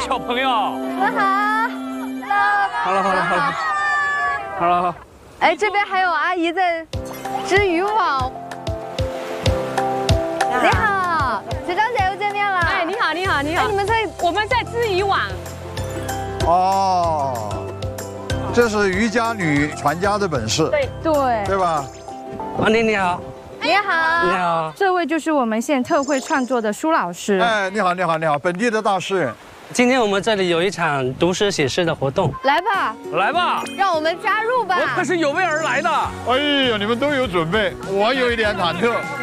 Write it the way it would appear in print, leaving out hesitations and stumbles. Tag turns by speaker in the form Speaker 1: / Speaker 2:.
Speaker 1: 小朋友。
Speaker 2: 你们好。
Speaker 1: 好了。
Speaker 2: 哎，这边还有阿姨在织渔网。你好，学长姐又见面了。
Speaker 3: 哎，你好。
Speaker 2: 哎，你们
Speaker 3: 我们在织渔网。
Speaker 4: 哦，这是渔家女传家的本事，对吧？
Speaker 1: 王婷你好。
Speaker 2: 你好。
Speaker 1: 你好。
Speaker 5: 这位就是我们现特会创作的舒老师。
Speaker 4: 哎，你好，本地的大诗人。
Speaker 1: 今天我们这里有一场读诗写诗的活动，
Speaker 2: 来吧，让我们加入吧。
Speaker 1: 我可是有备而来的。
Speaker 4: 哎呀，你们都有准备，我有一点忐忑。